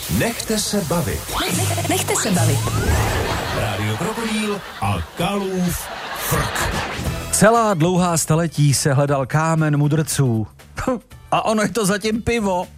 Nechte se bavit. Nechte se bavit. Rádio Krokodýl a Kalův frk. Celá dlouhá staletí se hledal kámen mudrců. A ono je to zatím pivo.